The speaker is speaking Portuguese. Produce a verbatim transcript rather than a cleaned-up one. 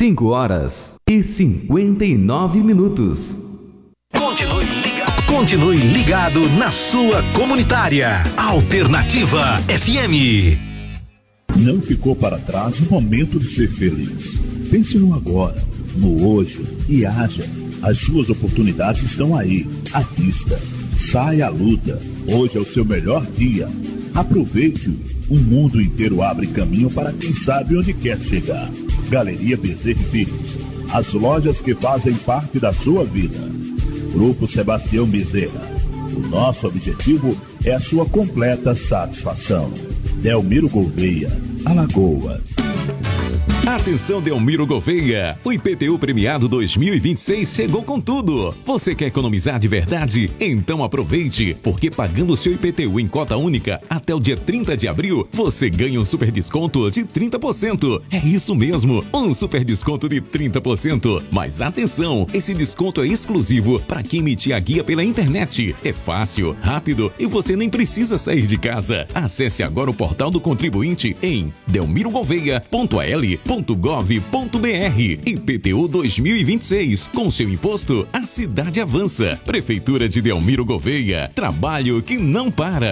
cinco horas e cinquenta e nove minutos. Continue ligado. Continue ligado na sua comunitária. Alternativa F M. Não ficou para trás o momento de ser feliz. Pense no agora, no hoje e haja. As suas oportunidades estão aí, à vista. Saia à luta. Hoje é o seu melhor dia. Aproveite-o. O mundo inteiro abre caminho para quem sabe onde quer chegar. Galeria Bezerra e Filhos. As lojas que fazem parte da sua vida. Grupo Sebastião Bezerra. O nosso objetivo é a sua completa satisfação. Delmiro Gouveia, Alagoas. Atenção, Delmiro Gouveia, o I P T U Premiado dois mil e vinte e seis chegou com tudo. Você quer economizar de verdade? Então aproveite, porque pagando o seu I P T U em cota única até o dia trinta de abril, você ganha um super desconto de trinta por cento. É isso mesmo, um super desconto de trinta por cento. Mas atenção, esse desconto é exclusivo para quem emitir a guia pela internet. É fácil, rápido e você nem precisa sair de casa. Acesse agora o portal do contribuinte em delmiro gouveia ponto a l ponto gov ponto b r. I P T U dois mil e vinte e seis. Com seu imposto, a cidade avança. Prefeitura de Delmiro Gouveia. Trabalho que não para.